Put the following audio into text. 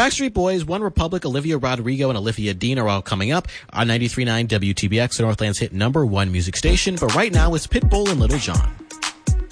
Backstreet Boys, One Republic, Olivia Rodrigo, and Olivia Dean are all coming up on 93.9 WTBX, the Northland's hit #1 music station. But right now, it's Pitbull and Little John.